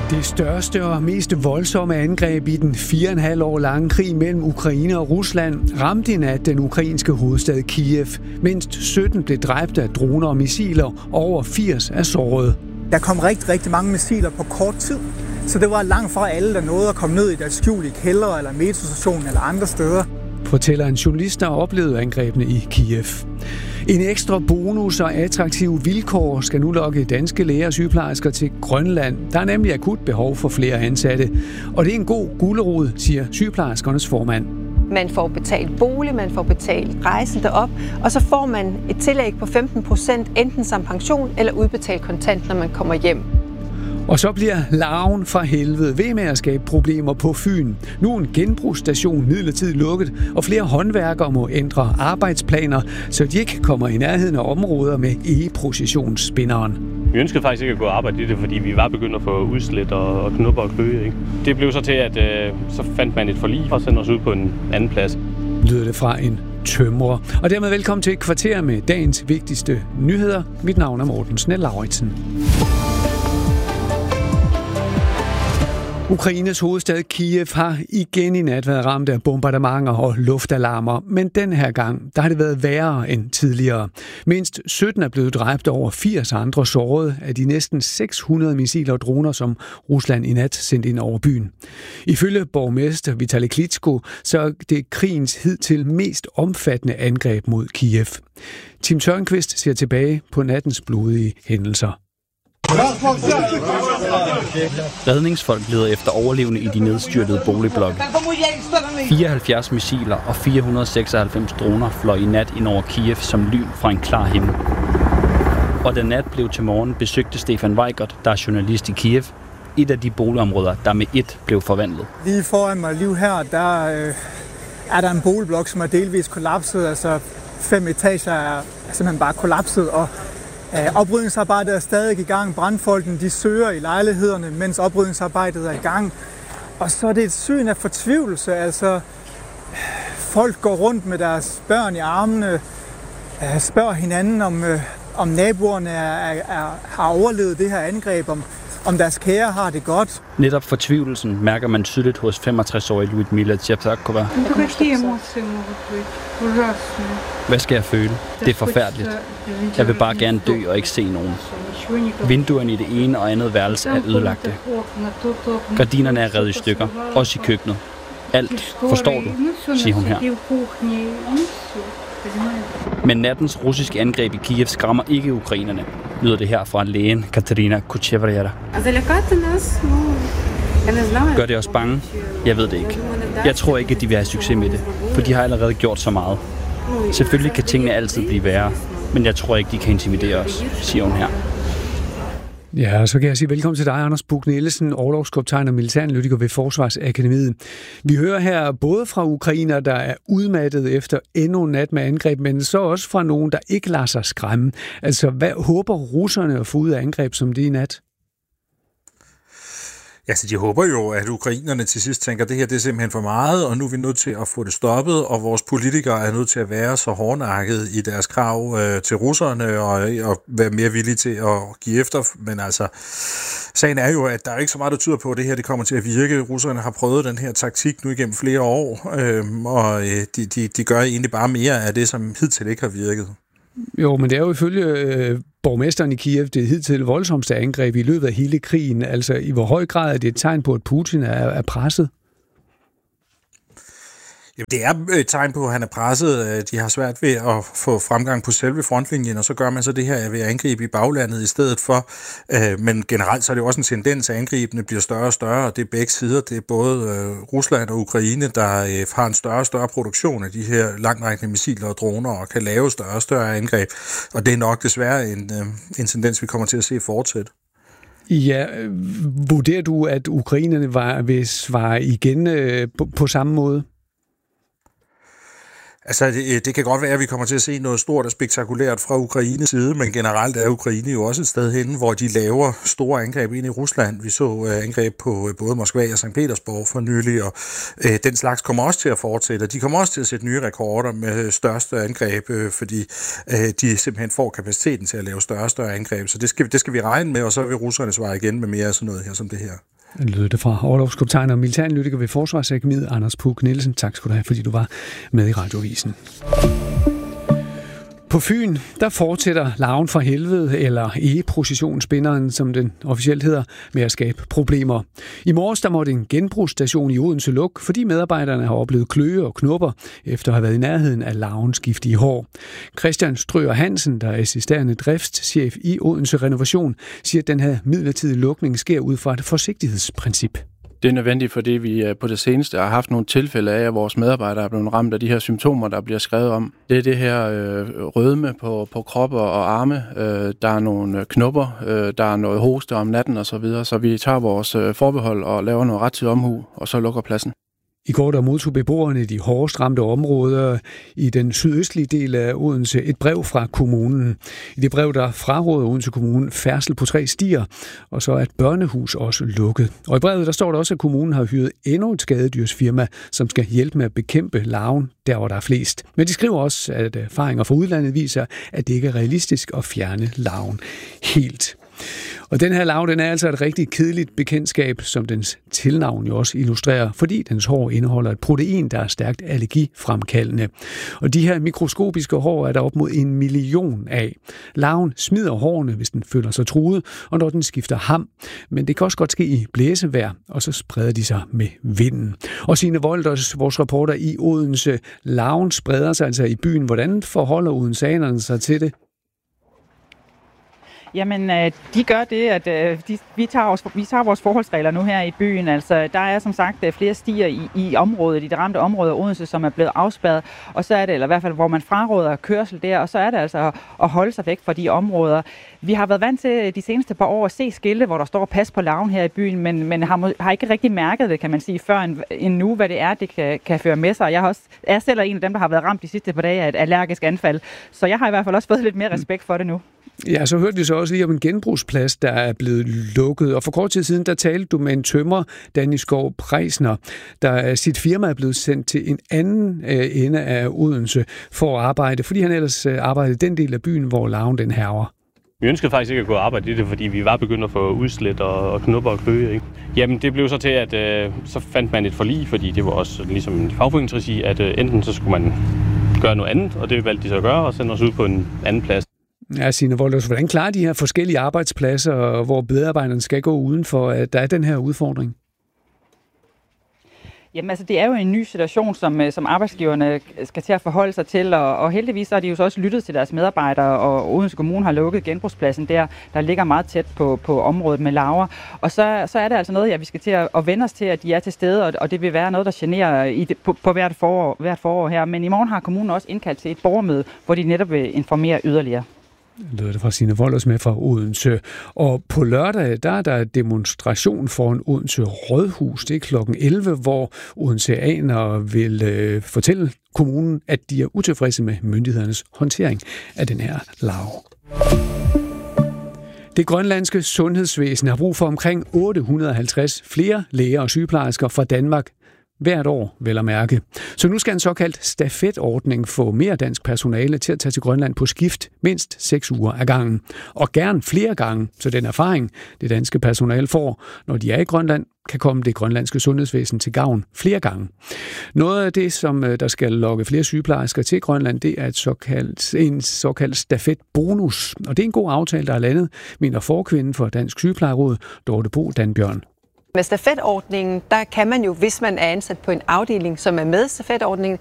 Det største og mest voldsomme angreb i den 4,5 år lange krig mellem Ukraine og Rusland ramte i nat den ukrainske hovedstad Kiev. Mindst 17 blev dræbt af droner og missiler, og over 80 er såret. Der kom rigtig mange missiler på kort tid, så det var langt fra alle, der nåede at komme ned i deres skjul i kældre eller metrostationen eller andre steder. Fortæller en journalist, der oplevede angrebene i Kiev. En ekstra bonus og attraktive vilkår skal nu lokke danske læger og sygeplejersker til Grønland. Der er nemlig akut behov for flere ansatte. Og det er en god gulerod, siger sygeplejerskernes formand. Man får betalt bolig, man får betalt rejse derop, og så får man et tillæg på 15%, enten som pension eller udbetalt kontant, når man kommer hjem. Og så bliver larven fra helvede ved med at skabe problemer på Fyn. Nu er en genbrugsstation midlertidigt lukket, og flere håndværkere må ændre arbejdsplaner, så de ikke kommer i nærheden af områder med egeprocessionsspinderen. Vi ønskede faktisk ikke at gå og arbejde i det, fordi vi var begyndt at få udslæt og knupper og kløe. Ikke? Det blev så til, at så fandt man et forlig og sendte os ud på en anden plads. Lyder det fra en tømrer. Og dermed velkommen til et kvarter med dagens vigtigste nyheder. Mit navn er Morten Snell-Lauritsen. Ukraines hovedstad Kiev har igen i nat været ramt af bombardementer og luftalarmer, men den her gang der har det været værre end tidligere. Mindst 17 er blevet dræbt, over 80 andre såret af de næsten 600 missiler og droner, som Rusland i nat sendte ind over byen. Ifølge borgmester Vitali Klitschko, så er det krigens hidtil mest omfattende angreb mod Kiev. Tim Tørnqvist ser tilbage på nattens blodige hændelser. Redningsfolk leder efter overlevende i de nedstyrtede boligblokke. 74 missiler og 496 droner fløj i nat ind over Kiev som lyn fra en klar himmel. Og da nat blev til morgen, besøgte Stefan Weigert, der er journalist i Kiev, et af de boligområder, der med ét blev forvandlet. Lige foran mig lige her, der er der en boligblok, som er delvis kollapset. Altså 5 etager er simpelthen bare kollapset, og oprydningsarbejdet er stadig i gang. Brandfolkene de søger i lejlighederne, mens oprydningsarbejdet er i gang. Og så er det et syn af fortvivlelse. Altså, folk går rundt med deres børn i armene, spørger hinanden, om naboerne har overlevet det her angreb, om deres kære har det godt. Netop fortvivlelsen mærker man tydeligt hos 65-årige Lyudmila Tjepsakova. Hvad skal jeg føle? Det er forfærdeligt. Jeg vil bare gerne dø og ikke se nogen. Vinduerne i det ene og andet værelse er ødelagte. Gardinerne er revet i stykker, også i køkkenet. Alt, forstår du, siger hun her. Men nattens russiske angreb i Kiev skræmmer ikke ukrainerne, lyder det her fra lægen Katerina Kuchevrera. Gør det os bange? Jeg ved det ikke. Jeg tror ikke, at de vil have succes med det, for de har allerede gjort så meget. Selvfølgelig kan tingene altid blive værre, men jeg tror ikke, de kan intimidere os, siger hun her. Ja, så kan jeg sige velkommen til dig, Anders Buch-Nielsen, orlogskaptajn og militæranalytiker ved Forsvarsakademiet. Vi hører her både fra ukrainer, der er udmattet efter endnu en nat med angreb, men så også fra nogen, der ikke lader sig skræmme. Altså, hvad håber russerne at få ud af angreb som det i nat? Ja, så de håber jo, at ukrainerne til sidst tænker, at det her det er simpelthen for meget, og nu er vi nødt til at få det stoppet, og vores politikere er nødt til at være så hårdnakket i deres krav til russerne, og være mere villige til at give efter. Men altså, sagen er jo, at der er ikke så meget, der tyder på, at det her det kommer til at virke. Russerne har prøvet den her taktik nu igennem flere år, og de gør egentlig bare mere af det, som hidtil ikke har virket. Jo, men det er jo ifølge borgmesteren i Kiev det hidtil voldsomste angreb i løbet af hele krigen. Altså, i hvor høj grad er det et tegn på, at Putin er presset? Det er et tegn på, at han er presset. De har svært ved at få fremgang på selve frontlinjen, og så gør man så det her ved at angribe i baglandet i stedet for. Men generelt så er det jo også en tendens, at angribene bliver større og større, og det er begge sider. Det er både Rusland og Ukraine, der har en større og større produktion af de her langtrækkende missiler og droner, og kan lave større og større angreb. Og det er nok desværre en tendens, vi kommer til at se fortsætte. Ja, vurderer du, at ukrainerne vil svare igen på samme måde? Altså, det kan godt være, at vi kommer til at se noget stort og spektakulært fra Ukraines side, men generelt er Ukraine jo også et sted henne, hvor de laver store angreb ind i Rusland. Vi så angreb på både Moskva og St. Petersborg for nylig, og den slags kommer også til at fortsætte. De kommer også til at sætte nye rekorder med største angreb, fordi de simpelthen får kapaciteten til at lave større og større angreb. Så det skal vi regne med, og så vil russerne svare igen med mere af sådan noget her som det her. Lød det fra orlogskaptajn og militæranalytiker ved Forsvarsakademiet, Anders Puk Nielsen. Tak skal du have, fordi du var med i Radioavisen. På Fyn, der fortsætter larven fra helvede, eller egeprocessionsspinderen, som den officielt hedder, med at skabe problemer. I morges der måtte en genbrugsstation i Odense lukke, fordi medarbejderne har oplevet kløe og knopper, efter at have været i nærheden af larvens giftige hår. Christian Strøger Hansen, der er assisterende driftschef i Odense Renovation, siger, at den her midlertidige lukning sker ud fra et forsigtighedsprincip. Det er nødvendigt, fordi vi på det seneste har haft nogle tilfælde af, at vores medarbejdere er blevet ramt af de her symptomer, der bliver skrevet om. Det er det her rødme på krop og arme, der er nogle knopper, der er noget hoste om natten osv. Så vi tager vores forbehold og laver noget rettidig omhu, og så lukker pladsen. I går der modtog beboerne i de hårdest ramte områder i den sydøstlige del af Odense et brev fra kommunen. I det brev der fraråder Odense Kommune færdsel på 3 stier, og så er et børnehus også lukket. Og i brevet der står der også, at kommunen har hyret endnu et skadedyrsfirma, som skal hjælpe med at bekæmpe larven der, hvor der er flest. Men de skriver også, at erfaringer fra udlandet viser, at det ikke er realistisk at fjerne larven helt. Og den her larve, den er altså et rigtig kedeligt bekendtskab, som dens tilnavn jo også illustrerer, fordi dens hår indeholder et protein, der er stærkt allergifremkaldende. Og de her mikroskopiske hår er der op mod 1 million af. Larven smider hårene, hvis den føler sig truet, og når den skifter ham. Men det kan også godt ske i blæsevejr, og så spreder de sig med vinden. Og Signe Wolders, vores reporter i Odense, larven spreder sig altså i byen. Hvordan forholder odenseanerne sig til det? Jamen, de gør det, at vi tager vores forholdsregler nu her i byen. Altså, der er som sagt flere stier i området, i det ramte område af Odense, som er blevet afspærret. Og så er det, eller i hvert fald, hvor man fraråder kørsel der, og så er det altså at holde sig væk fra de områder. Vi har været vant til de seneste par år at se skilte, hvor der står pas på larven her i byen, men har ikke rigtig mærket det, kan man sige, før en nu, hvad det er, det kan føre med sig. Jeg er selv en af dem, der har været ramt de sidste par dage af et allergisk anfald, så jeg har i hvert fald også fået lidt mere respekt for det nu. Ja, så hørte vi så også lige om en genbrugsplads, der er blevet lukket. Og for kort tid siden, der talte du med en tømrer, Danny Skov Preisner, der sit firma er blevet sendt til en anden ende af Odense for at arbejde, fordi han ellers arbejdede i den del af byen, hvor larven den hærger. Vi ønskede faktisk ikke at gå og arbejde i det, fordi vi var begyndt at få udslæt og knopper og kløe. Ikke? Jamen, det blev så til, at så fandt man et forlig, fordi det var også ligesom en fagforeningsregi, at enten så skulle man gøre noget andet, og det valgte de så at gøre, og sende os ud på en anden plads. Ja, Signe Wolders, hvordan klarer de her forskellige arbejdspladser, hvor medarbejderne skal gå uden for, at der er den her udfordring? Jamen altså, det er jo en ny situation, som arbejdsgiverne skal til at forholde sig til, og heldigvis har de jo så også lyttet til deres medarbejdere, og Odense Kommune har lukket genbrugspladsen der ligger meget tæt på området med larver. Og så er det altså noget, vi skal til at vende os til, at de er til stede, og det vil være noget, der generer på hvert forår her. Men i morgen har kommunen også indkaldt til et borgermøde, hvor de netop vil informere yderligere. Lød det fra Signe Wolders med fra Odense. Og på lørdag, der er der demonstration foran Odense Rådhus. Det er kl. 11, hvor odenseanere vil fortælle kommunen, at de er utilfredse med myndighedernes håndtering af den her larve. Det grønlandske sundhedsvæsen har brug for omkring 850 flere læger og sygeplejersker fra Danmark hvert år, vel at mærke. Så nu skal en såkaldt stafetordning få mere dansk personale til at tage til Grønland på skift mindst 6 uger ad gangen. Og gerne flere gange, så den erfaring, det danske personale får, når de er i Grønland, kan komme det grønlandske sundhedsvæsen til gavn flere gange. Noget af det, som der skal lokke flere sygeplejersker til Grønland, det er en såkaldt stafetbonus. Og det er en god aftale, der er landet, mener forkvinden for Dansk Sygeplejeråd, Dorte Bo Danbjørn. Med stafetordningen, der kan man jo, hvis man er ansat på en afdeling, som er med stafetordningen,